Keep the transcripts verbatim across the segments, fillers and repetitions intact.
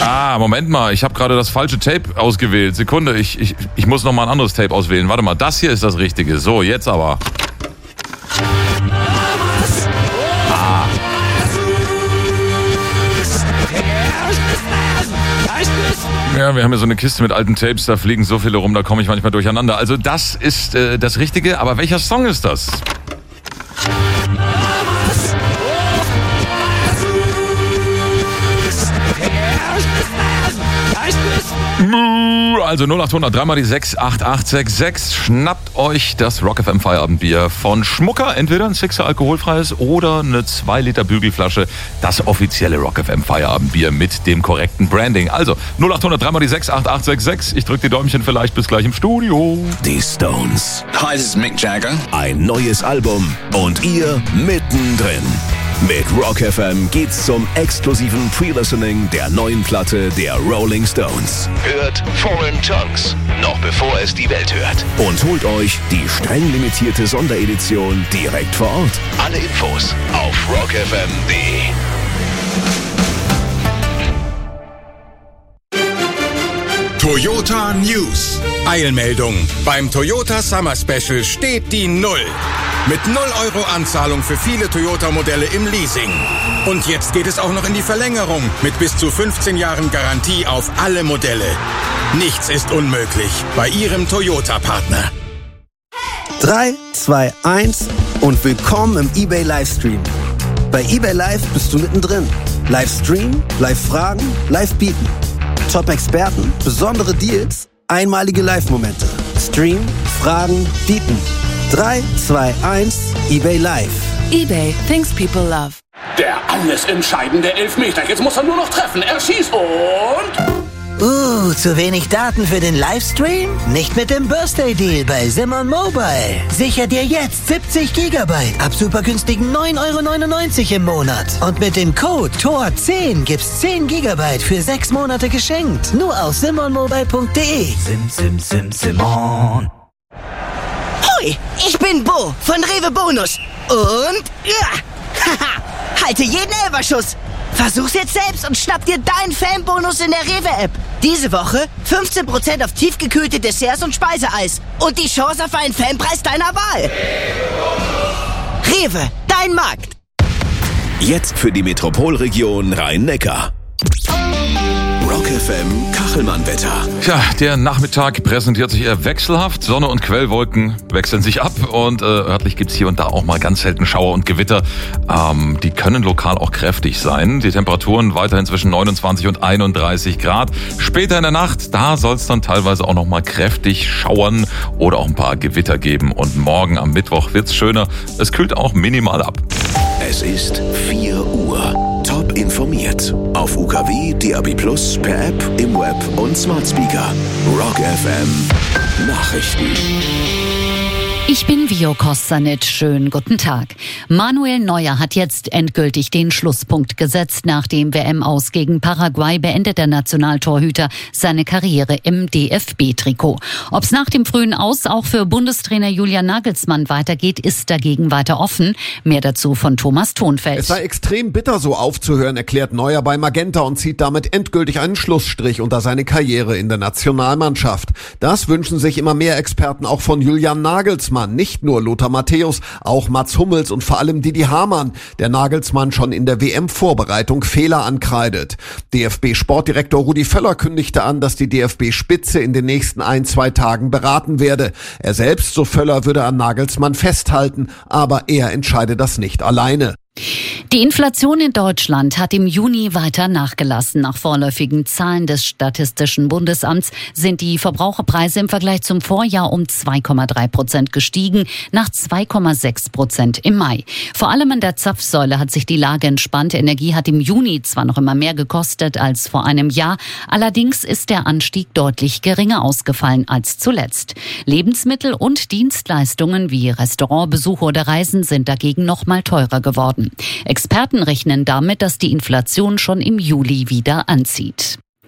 Ah, Moment mal, ich habe gerade das falsche Tape ausgewählt. Sekunde, ich, ich, ich muss noch mal ein anderes Tape auswählen. Warte mal, das hier ist das Richtige. So, jetzt aber. Ah. Ja, wir haben ja so eine Kiste mit alten Tapes, da fliegen so viele rum, da komme ich manchmal durcheinander. Also das ist äh, das Richtige, aber welcher Song ist das? Also null acht hundert, dreimal die sechs acht acht sechs sechs. Schnappt euch das Rock F M Feierabendbier von Schmucker. Entweder ein Sixer alkoholfreies oder eine zwei Liter Bügelflasche. Das offizielle Rock F M Feierabendbier mit dem korrekten Branding. Also null acht hundert, dreimal die sechs acht acht sechs sechs. Ich drück die Däumchen vielleicht bis gleich im Studio. Die Stones. Hi, this is Mick Jagger. Ein neues Album und ihr mittendrin. Mit Rock F M geht's zum exklusiven Pre-Listening der neuen Platte der Rolling Stones. Hört Foreign Tongues, noch bevor es die Welt hört. Und holt euch die streng limitierte Sonderedition direkt vor Ort. Alle Infos auf rock f m punkt de. Toyota News. Eilmeldung. Beim Toyota Summer Special steht die Null. Mit null Euro Anzahlung für viele Toyota-Modelle im Leasing. Und jetzt geht es auch noch in die Verlängerung mit bis zu fünfzehn Jahren Garantie auf alle Modelle. Nichts ist unmöglich bei Ihrem Toyota-Partner. drei, zwei, eins und willkommen im eBay Livestream. Bei eBay Live bist du mittendrin. Livestream, Live-Fragen, Live-Bieten. Top-Experten, besondere Deals, einmalige Live-Momente. Stream, Fragen, Bieten. drei, zwei, eins, eBay Live. eBay, things people love. Der alles entscheidende Elfmeter. Jetzt muss er nur noch treffen. Er schießt und... Uh, zu wenig Daten für den Livestream? Nicht mit dem Birthday Deal bei Simon Mobile. Sicher dir jetzt siebzig Gigabyte ab super günstigen neun Euro neunundneunzig im Monat. Und mit dem Code T O R zehn gibt's zehn Gigabyte für sechs Monate geschenkt. Nur auf simon mobile punkt de. Sim, sim, sim, Simon. Hoi, ich bin Bo von Rewe Bonus. Und... ja, haha, halte jeden Elferschuss. Versuch's jetzt selbst und schnapp dir deinen Fanbonus in der Rewe-App. Diese Woche fünfzehn Prozent auf tiefgekühlte Desserts und Speiseeis. Und die Chance auf einen Fanpreis deiner Wahl. Rewe, dein Markt. Jetzt für die Metropolregion Rhein-Neckar. Rock F M Kachelmann-Wetter. Tja, der Nachmittag präsentiert sich eher wechselhaft. Sonne und Quellwolken wechseln sich ab und äh, örtlich gibt's hier und da auch mal ganz selten Schauer und Gewitter. Ähm, die können lokal auch kräftig sein. Die Temperaturen weiterhin zwischen neunundzwanzig und einunddreißig Grad. Später in der Nacht, da soll's dann teilweise auch noch mal kräftig schauern oder auch ein paar Gewitter geben. Und morgen am Mittwoch wird's schöner. Es kühlt auch minimal ab. Es ist vier Uhr. Top informiert. Auf U K W, D A B Plus, per App, im Web und Smart Speaker. Rock F M Nachrichten. Ich bin Vio Kostanic. Schönen guten Tag. Manuel Neuer hat jetzt endgültig den Schlusspunkt gesetzt. Nach dem W M-Aus gegen Paraguay beendet der Nationaltorhüter seine Karriere im D F B-Trikot. Ob es nach dem frühen Aus auch für Bundestrainer Julian Nagelsmann weitergeht, ist dagegen weiter offen. Mehr dazu von Thomas Thonfeld. Es sei extrem bitter, so aufzuhören, erklärt Neuer bei Magenta und zieht damit endgültig einen Schlussstrich unter seine Karriere in der Nationalmannschaft. Das wünschen sich immer mehr Experten auch von Julian Nagelsmann. Nicht nur Lothar Matthäus, auch Mats Hummels und vor allem Didi Hamann, der Nagelsmann schon in der W M-Vorbereitung Fehler ankreidet. D F B-Sportdirektor Rudi Völler kündigte an, dass die D F B-Spitze in den nächsten ein, zwei Tagen beraten werde. Er selbst, so Völler, würde an Nagelsmann festhalten, aber er entscheide das nicht alleine. Die Inflation in Deutschland hat im Juni weiter nachgelassen. Nach vorläufigen Zahlen des Statistischen Bundesamts sind die Verbraucherpreise im Vergleich zum Vorjahr um zwei Komma drei Prozent gestiegen, nach zwei Komma sechs Prozent im Mai. Vor allem an der Zapfsäule hat sich die Lage entspannt. Energie hat im Juni zwar noch immer mehr gekostet als vor einem Jahr, allerdings ist der Anstieg deutlich geringer ausgefallen als zuletzt. Lebensmittel und Dienstleistungen wie Restaurantbesuche oder Reisen sind dagegen noch mal teurer geworden. Experten rechnen damit, dass die Inflation schon im Juli wieder anzieht.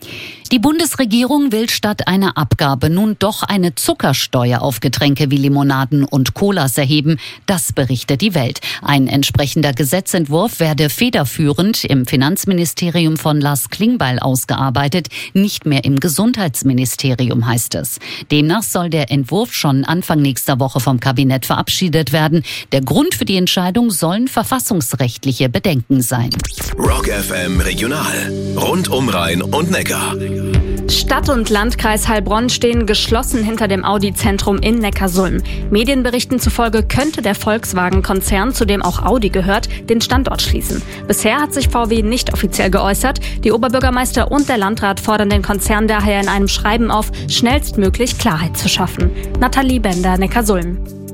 Die Bundesregierung will statt einer Abgabe nun doch eine Zuckersteuer auf Getränke wie Limonaden und Colas erheben. Das berichtet die Welt. Ein entsprechender Gesetzentwurf werde federführend im Finanzministerium von Lars Klingbeil ausgearbeitet, nicht mehr im Gesundheitsministerium, heißt es. Demnach soll der Entwurf schon Anfang nächster Woche vom Kabinett verabschiedet werden. Der Grund für die Entscheidung sollen verfassungsrechtliche Bedenken sein. Rock F M Regional. Rund um Rhein und Neckar. Stadt und Landkreis Heilbronn stehen geschlossen hinter dem Audi-Zentrum in Neckarsulm. Medienberichten zufolge könnte der Volkswagen-Konzern, zu dem auch Audi gehört, den Standort schließen. Bisher hat sich V W nicht offiziell geäußert. Die Oberbürgermeister und der Landrat fordern den Konzern daher in einem Schreiben auf, schnellstmöglich Klarheit zu schaffen. Nathalie Bender, Neckarsulm.